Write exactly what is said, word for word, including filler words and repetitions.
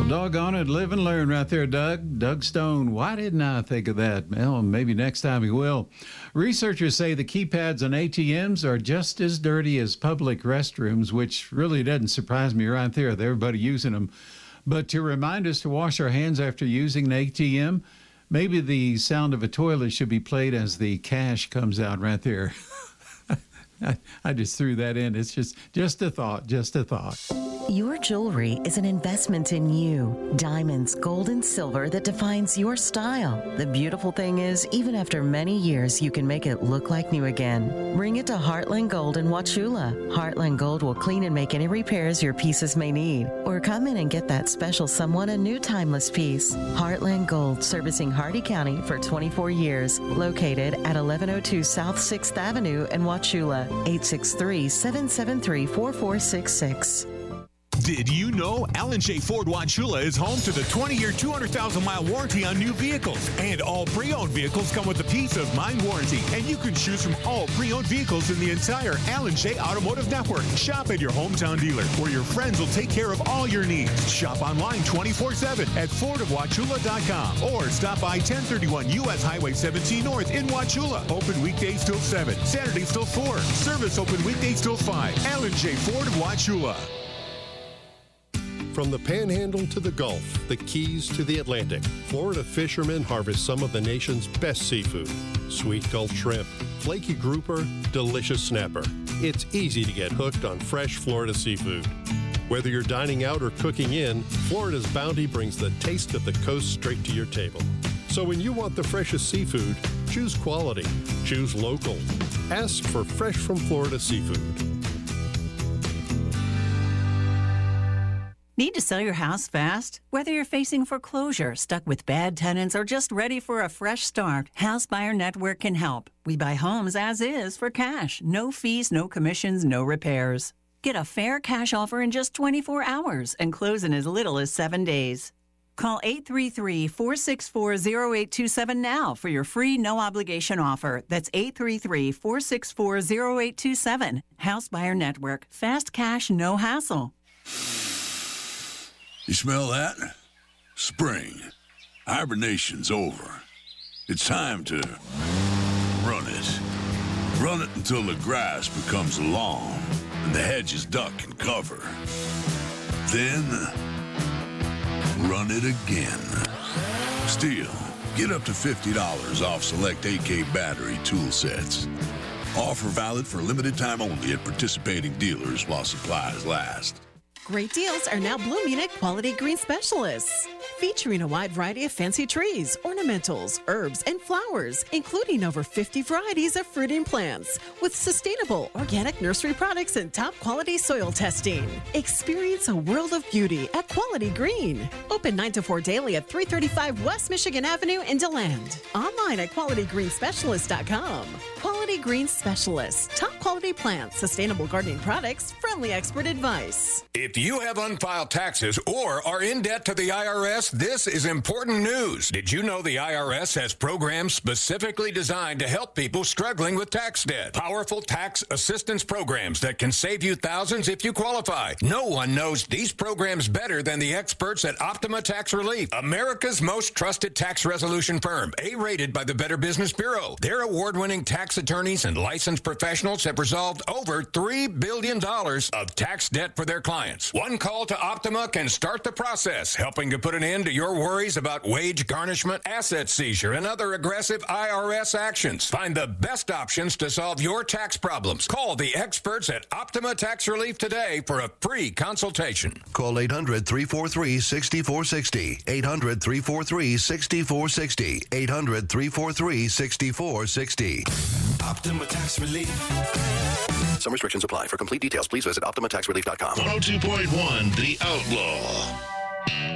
Doggone it, live and learn right there, Doug. Doug Stone. Why didn't I think of that? Well, maybe next time he will. Researchers say the keypads on A T Ms are just as dirty as public restrooms, which really doesn't surprise me right there with everybody using them. But to remind us to wash our hands after using an A T M, maybe the sound of a toilet should be played as the cash comes out right there. I, I just threw that in. It's just, just a thought, just a thought. Your jewelry is an investment in you. Diamonds, gold, and silver that defines your style. The beautiful thing is, even after many years, you can make it look like new again. Bring it to Heartland Gold in Wauchula. Heartland Gold will clean and make any repairs your pieces may need. Or come in and get that special someone a new timeless piece. Heartland Gold, servicing Hardy County for twenty-four years. Located at eleven oh two South sixth Avenue in Wauchula. eight six three, seven seven three, four four six six. Did you know Allen J. Ford Wauchula is home to the twenty-year, two hundred thousand mile warranty on new vehicles? And all pre-owned vehicles come with a peace of mind warranty. And you can choose from all pre-owned vehicles in the entire Allen J. Automotive Network. Shop at your hometown dealer, where your friends will take care of all your needs. Shop online twenty-four seven at ford of wauchula dot com or stop by ten thirty-one U S Highway seventeen North in Wauchula. Open weekdays till seven, Saturdays till four. Service open weekdays till five. Allen J. Ford of Wauchula. From the Panhandle to the Gulf, the Keys to the Atlantic, Florida fishermen harvest some of the nation's best seafood. Sweet Gulf shrimp, flaky grouper, delicious snapper. It's easy to get hooked on fresh Florida seafood. Whether you're dining out or cooking in, Florida's bounty brings the taste of the coast straight to your table. So when you want the freshest seafood, choose quality, choose local. Ask for fresh from Florida seafood. Need to sell your house fast? Whether you're facing foreclosure, stuck with bad tenants, or just ready for a fresh start, House Buyer Network can help. We buy homes as is for cash. No fees, no commissions, no repairs. Get a fair cash offer in just twenty-four hours and close in as little as seven days. Call eight three three, four six four, zero eight two seven now for your free no-obligation offer. That's eight three three, four six four, zero eight two seven. House Buyer Network. Fast cash, no hassle. You smell that? Spring. Hibernation's over. It's time to run it. Run it until the grass becomes long and the hedges duck and cover. Then, run it again. Stihl, get up to fifty dollars off select A K battery tool sets. Offer valid for limited time only at participating dealers while supplies last. Great deals are now blooming at Quality Green Specialists, featuring a wide variety of fancy trees, ornamentals, herbs, and flowers, including over fifty varieties of fruiting plants, with sustainable organic nursery products and top-quality soil testing. Experience a world of beauty at Quality Green. Open nine to four daily at three thirty-five West Michigan Avenue in DeLand. Online at quality green specialist dot com. Quality Green Specialists. Top-quality plants, sustainable gardening products, friendly expert advice. If you have unfiled taxes or are in debt to the I R S, this is important news. Did you know the I R S has programs specifically designed to help people struggling with tax debt? Powerful tax assistance programs that can save you thousands if you qualify. No one knows these programs better than the experts at Optima Tax Relief, America's most trusted tax resolution firm, A-rated by the Better Business Bureau. Their award-winning tax attorneys and licensed professionals have resolved over three billion dollars of tax debt for their clients. One call to Optima can start the process, helping to put an end to your worries about wage garnishment, asset seizure, and other aggressive I R S actions. Find the best options to solve your tax problems. Call the experts at Optima Tax Relief today for a free consultation. Call eight hundred, three four three, six four six zero. eight hundred, three four three, six four six zero. eight hundred, three four three, six four six zero. Optima Tax Relief. Some restrictions apply. For complete details, please visit optima tax relief dot com. one oh two point one The Outlaw.